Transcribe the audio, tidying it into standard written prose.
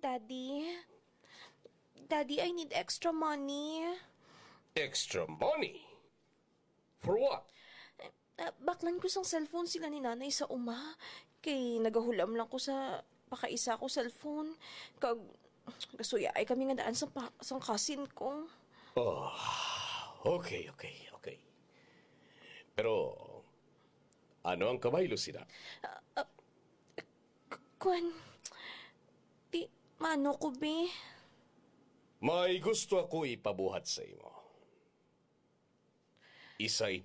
Daddy? Daddy, I need extra money. Extra money? For what? Baklan ko sang cellphone sila ni nanay sa uma. Kay nagahulam lang ko sa pakaisa ko cellphone. Kasuya ay kami nga daan sang cousin ko. Oh, okay. Pero, ano ang kabaylo sila? Kwan, di mano ko be. May gusto ako ipabuhat sa imo. Isa